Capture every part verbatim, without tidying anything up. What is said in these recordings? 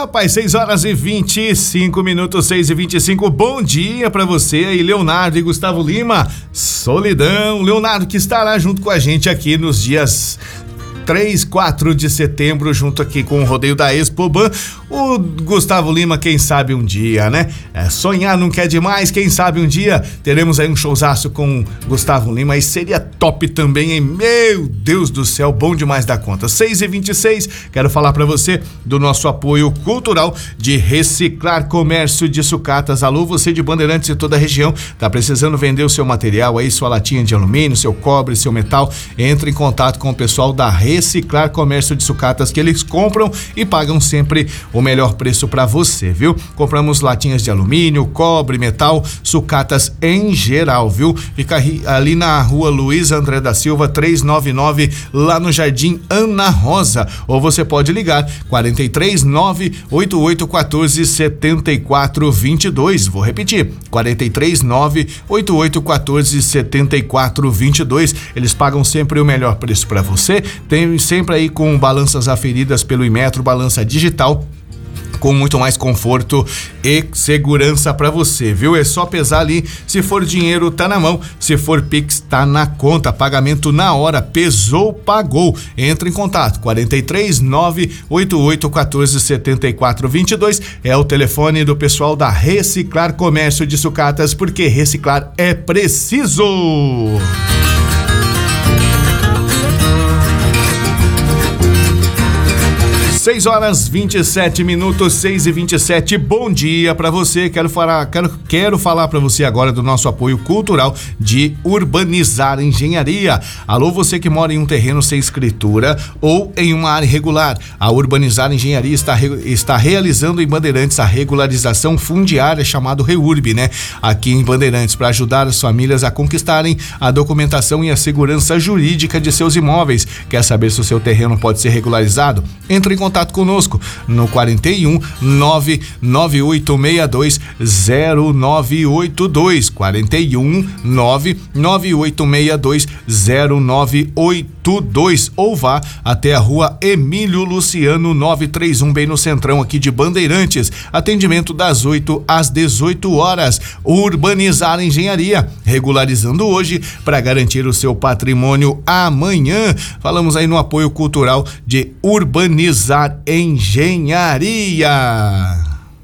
rapaz, seis horas e vinte e cinco minutos, seis e vinte e cinco. Bom dia pra você aí, Leonardo e Gustavo Lima. Solidão, Leonardo que estará junto com a gente aqui nos dias três, quatro de setembro, junto aqui com o rodeio da Expoban. O Gustavo Lima, quem sabe um dia, né? É, sonhar não quer demais, quem sabe um dia teremos aí um showzaço com Gustavo Lima e seria top também, hein? Meu Deus do céu, bom demais da conta. seis e vinte e seis, quero falar pra você do nosso apoio cultural de Reciclar Comércio de Sucatas. Alô, você de Bandeirantes e toda a região, tá precisando vender o seu material aí, sua latinha de alumínio, seu cobre, seu metal, entre em contato com o pessoal da Reciclar Comércio de Sucatas, que eles compram e pagam sempre o melhor preço para você, viu? Compramos latinhas de alumínio, cobre, metal, sucatas em geral, viu? Fica ali na rua Luiz André da Silva, trezentos e noventa e nove, lá no Jardim Ana Rosa. Ou você pode ligar quarenta e três, nove oito oito um quatro, sete quatro dois dois. Vou repetir, quarenta e três, nove oito oito um quatro, sete quatro dois dois. Eles pagam sempre o melhor preço para você. Tem sempre aí com balanças aferidas pelo Inmetro, balança digital, com muito mais conforto e segurança para você, viu? É só pesar ali, se for dinheiro tá na mão, se for Pix tá na conta, pagamento na hora, pesou, pagou. Entra em contato, quarenta e três, nove oito oito um quatro, sete quatro dois dois é o telefone do pessoal da Reciclar Comércio de Sucatas, porque reciclar é preciso. seis horas vinte e sete minutos, seis e vinte e sete. Bom dia para você. Quero falar, quero, quero falar para você agora do nosso apoio cultural de Urbanizar Engenharia. Alô, você que mora em um terreno sem escritura ou em uma área irregular. A Urbanizar Engenharia está, está realizando em Bandeirantes a regularização fundiária, chamado REURB, né? Aqui em Bandeirantes, para ajudar as famílias a conquistarem a documentação e a segurança jurídica de seus imóveis. Quer saber se o seu terreno pode ser regularizado? Entre em contato conosco no quarenta e um, nove nove oito seis dois, zero nove oito dois, quarenta e um, nove nove oito seis dois, zero nove oito dois, ou vá até a rua Emílio Luciano novecentos e trinta e um, bem no centrão aqui de Bandeirantes. Atendimento das oito às dezoito horas. Urbanizar Engenharia, regularizando hoje para garantir o seu patrimônio amanhã. Falamos aí no apoio cultural de Urbanizar Engenharia.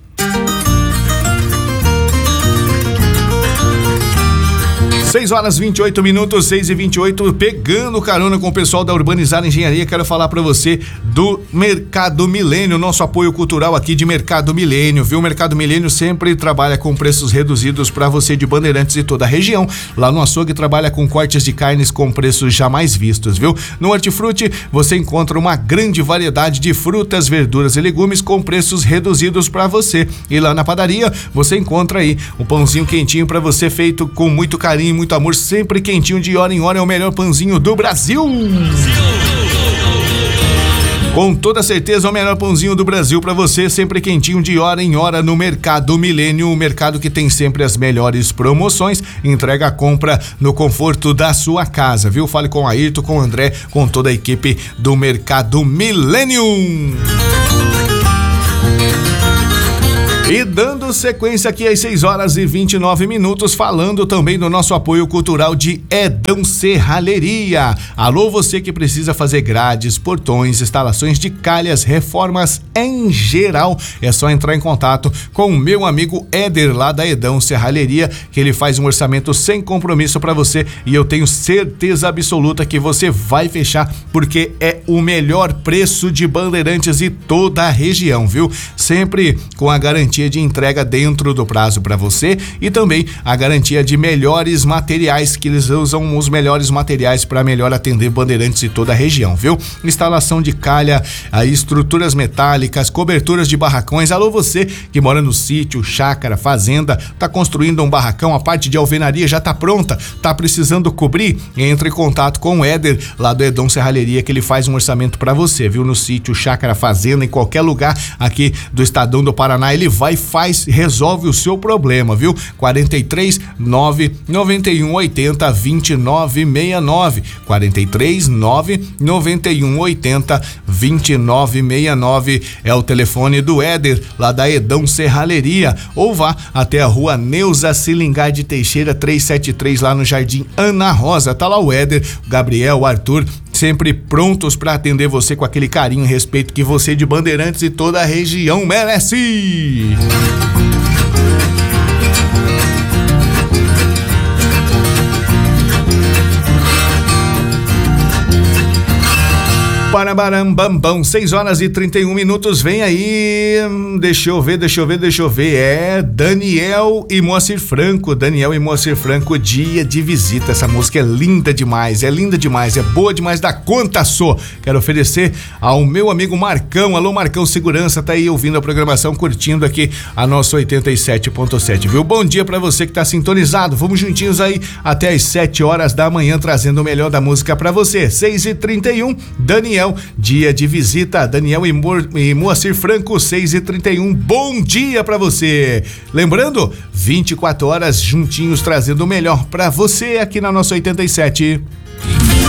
seis horas vinte e oito minutos, seis e vinte e oito, pegando carona com o pessoal da Urbanizar Engenharia. Quero falar para você do Mercado Milênio, nosso apoio cultural aqui de Mercado Milênio, viu? O Mercado Milênio sempre trabalha com preços reduzidos para você de Bandeirantes e toda a região. Lá no açougue trabalha com cortes de carnes com preços jamais vistos, viu? No Hortifruti você encontra uma grande variedade de frutas, verduras e legumes com preços reduzidos para você. E lá na padaria você encontra aí um pãozinho quentinho para você, feito com muito carinho, muito amor, sempre quentinho, de hora em hora. É o melhor pãozinho do Brasil. Com toda certeza, o melhor pãozinho do Brasil para você, sempre quentinho, de hora em hora, no Mercado Milênio, o mercado que tem sempre as melhores promoções. Entrega a compra no conforto da sua casa, viu? Fale com a Ayrton, com o André, com toda a equipe do Mercado Milênio. E dando sequência aqui às seis horas e vinte e nove minutos, falando também do nosso apoio cultural de Edão Serralheria. Alô, você que precisa fazer grades, portões, instalações de calhas, reformas em geral, é só entrar em contato com o meu amigo Éder, lá da Edão Serralheria, que ele faz um orçamento sem compromisso para você, e eu tenho certeza absoluta que você vai fechar, porque é o melhor preço de Bandeirantes e toda a região, viu? Sempre com a garantia de entrega dentro do prazo para você, e também a garantia de melhores materiais, que eles usam os melhores materiais para melhor atender Bandeirantes e toda a região, viu? Instalação de calha, estruturas metálicas, coberturas de barracões. Alô, você que mora no sítio, chácara, fazenda, tá construindo um barracão, a parte de alvenaria já tá pronta, tá precisando cobrir? Entre em contato com o Éder, lá do Edão Serralheria, que ele faz um orçamento para você, viu? No sítio, chácara, fazenda, em qualquer lugar aqui do estadão do Paraná, ele vai vai faz resolve o seu problema, viu? quarenta e três, nove noventa e um, oitenta, vinte e nove sessenta e nove. quarenta e três, nove noventa e um, oitenta, vinte e nove sessenta e nove é o telefone do Éder, lá da Edão Serralheria, ou vá até a rua Neuza Cilingar de Teixeira trezentos e setenta e três, lá no Jardim Ana Rosa. Tá lá o Éder, o Gabriel, o Arthur, sempre prontos para atender você com aquele carinho e respeito que você de Bandeirantes e toda a região merece. Parabaram, bambão, seis horas e trinta e um minutos, vem aí, deixa eu ver, deixa eu ver, deixa eu ver, é Daniel e Moacir Franco, Daniel e Moacir Franco, Dia de Visita. Essa música é linda demais, é linda demais, é boa demais da conta, só. Quero oferecer ao meu amigo Marcão. Alô, Marcão Segurança, tá aí ouvindo a programação, curtindo aqui a nossa oitenta e sete ponto sete, viu? Bom dia pra você que tá sintonizado, vamos juntinhos aí até as sete horas da manhã, trazendo o melhor da música pra você. seis e trinta e um, Daniel, Dia de Visita, Daniel e, Mo, e Moacir Franco, seis e trinta e um, bom dia pra você. Lembrando, vinte e quatro horas juntinhos, trazendo o melhor pra você aqui na nossa oitenta e sete.